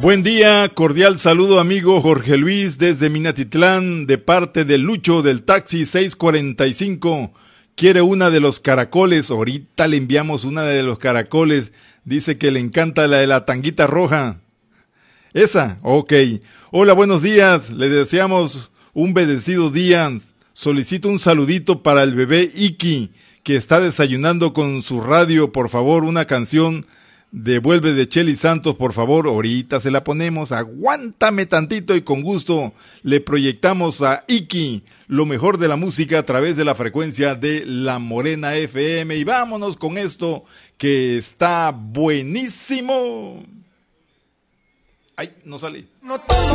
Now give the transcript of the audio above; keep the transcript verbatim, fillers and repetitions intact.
Buen día, cordial saludo amigo Jorge Luis desde Minatitlán, de parte de Lucho del taxi seis cuarenta y cinco. Quiere una de los caracoles, ahorita le enviamos una de los caracoles. Dice que le encanta la de la tanguita roja. Esa, ok. Hola, buenos días, le deseamos un bendecido día. Solicito un saludito para el bebé Iki, que está desayunando con su radio. Por favor, una canción de Vuelve de Chely Santos, por favor. Ahorita se la ponemos. Aguántame tantito y con gusto le proyectamos a Iki lo mejor de la música a través de la frecuencia de La Morena F M. Y vámonos con esto que está buenísimo. Ay, no sale. No